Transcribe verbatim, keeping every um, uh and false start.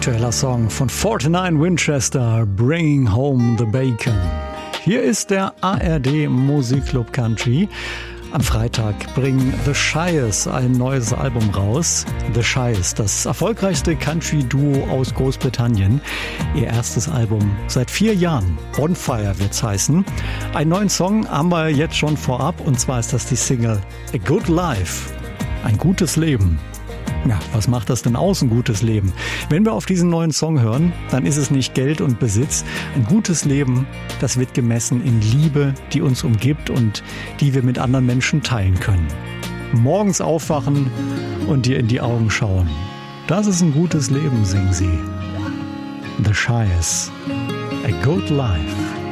Aktueller Song von neunundvierzig Winchester, Bringing Home the Bacon. Hier ist der A R D Musikclub Country. Am Freitag bringen The Shires ein neues Album raus. The Shires, das erfolgreichste Country-Duo aus Großbritannien. Ihr erstes Album seit vier Jahren. Bonfire wird's heißen. Einen neuen Song haben wir jetzt schon vorab, und zwar ist das die Single A Good Life. Ein gutes Leben. Ja, was macht das denn aus, ein gutes Leben? Wenn wir auf diesen neuen Song hören, dann ist es nicht Geld und Besitz. Ein gutes Leben, das wird gemessen in Liebe, die uns umgibt und die wir mit anderen Menschen teilen können. Morgens aufwachen und dir in die Augen schauen. Das ist ein gutes Leben, singen sie. The Shires. A Good Life.